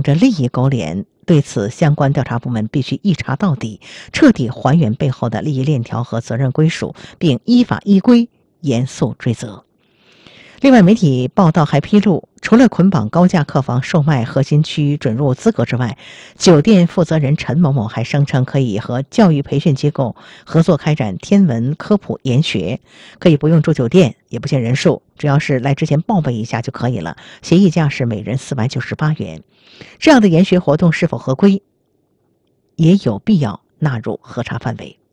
着利益勾连。对此，相关调查部门必须一查到底，彻底还原背后的利益链条和责任归属，并依法依规严肃追责。另外，媒体报道还披露，除了捆绑高价客房售卖核心区准入资格之外，酒店负责人陈某某还声称可以和教育培训机构合作开展天文科普研学，可以不用住酒店，也不限人数，只要是来之前报备一下就可以了，协议价是每人498元。这样的研学活动是否合规，也有必要纳入核查范围。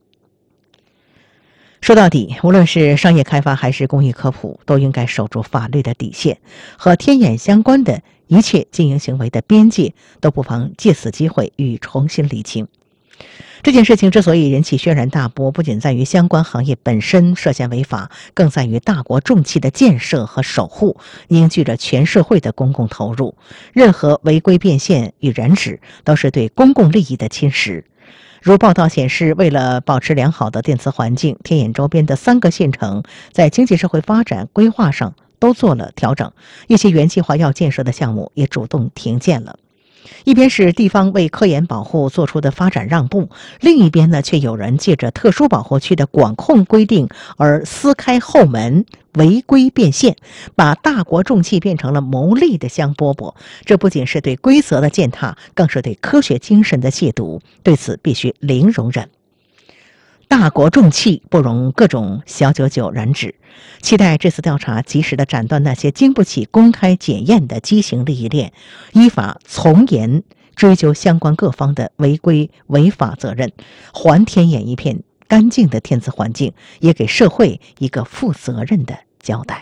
说到底，无论是商业开发还是公益科普，都应该守住法律的底线，和天眼相关的一切经营行为的边界，都不妨借此机会予以重新理清。这件事情之所以引起轩然大波，不仅在于相关行业本身涉嫌违法，更在于大国重器的建设和守护凝聚着全社会的公共投入。任何违规变现与染指，都是对公共利益的侵蚀。如报道显示，为了保持良好的电磁环境，天眼周边的3个县城在经济社会发展规划上都做了调整，一些原计划要建设的项目也主动停建了。一边是地方为科研保护做出的发展让步，另一边呢，却有人借着特殊保护区的管控规定而撕开后门，违规变现，把大国重器变成了牟利的香饽饽。这不仅是对规则的践踏，更是对科学精神的亵渎，对此必须零容忍。大国重器不容各种小九九染指，期待这次调查及时地斩断那些经不起公开检验的畸形利益链，依法从严追究相关各方的违规违法责任，还天眼一片干净的天资环境，也给社会一个负责任的交代。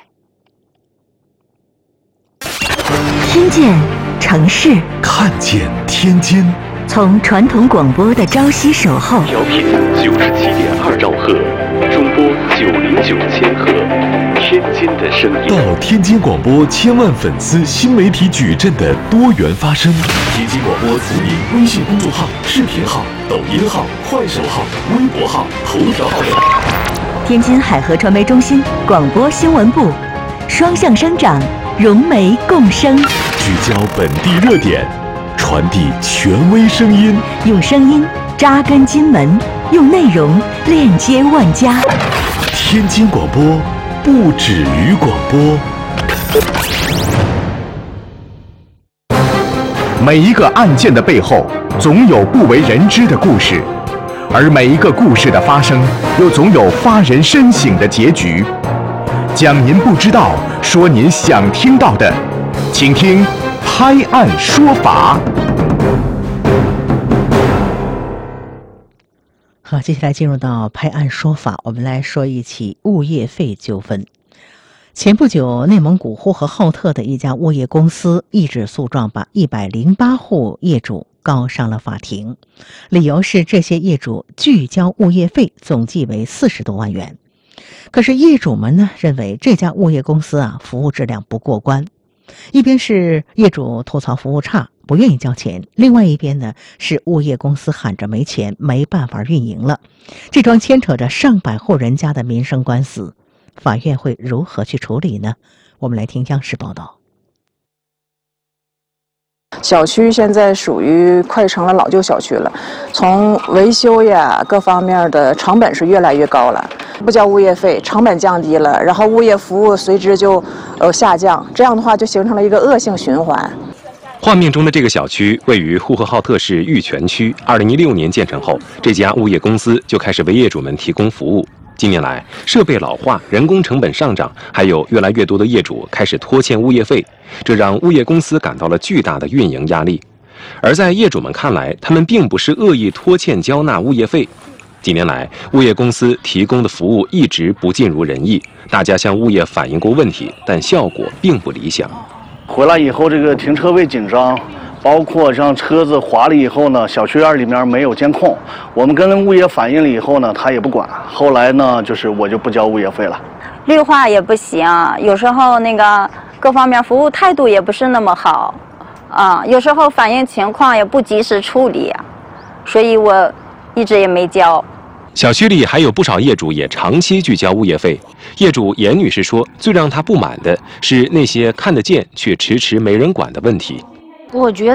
听见城市， 看见天津。 从传统广播的朝夕守候， 调频97.2兆赫，中波909千赫，天津的声音。 到天津广播千万粉丝新媒体矩阵的多元发声。天津广播足印微信公众号、视频号、抖音号、快手号、微博号、头条号等。 天津海河传媒中心广播新闻部，双向生长，融媒共生， 聚焦本地热点，传递权威声音， 用声音扎根津门，用内容链接万家。 天津广播不止于广播。 每一个案件的背后，总有不为人知的故事，而每一个故事的发生，又总有发人深省的结局。讲您不知道，说您想听到的，请听拍案说法。 好，接下来进入到拍案说法，我们来说一起物业费纠纷。前不久，内蒙古呼和浩特的一家物业公司一纸诉状把108户业主告上了法庭，理由是这些业主拒交物业费，总计为40多万元。可是业主们呢，认为这家物业公司服务质量不过关。一边是业主吐槽服务差，不愿意交钱，另外一边呢，是物业公司喊着没钱，没办法运营了。这桩牵扯着上百户人家的民生官司，法院会如何去处理呢？我们来听央视报道。 小区现在属于快成了老旧小区了，从维修呀各方面的成本是越来越高了。不交物业费，成本降低了，然后物业服务随之就下降，这样的话就形成了一个恶性循环。 画面中的这个小区位于呼和浩特市玉泉区，2016年建成后，这家物业公司就开始为业主们提供服务。近年来，设备老化、人工成本上涨，还有越来越多的业主开始拖欠物业费，这让物业公司感到了巨大的运营压力。而在业主们看来，他们并不是恶意拖欠交纳物业费。近年来，物业公司提供的服务一直不尽如人意，大家向物业反映过问题，但效果并不理想。 回来以后，这个停车位紧张，包括像车子滑了以后呢，小区院里面没有监控，我们跟物业反映了以后呢，他也不管。后来呢，就是我就不交物业费了。 绿化也不行，有时候那个各方面服务态度也不是那么好，有时候反映情况也不及时处理，所以我一直也没交。 小区里还有不少业主也长期拒交物业费。业主严女士说，最让她不满的是那些看得见却迟迟没人管的问题。 我觉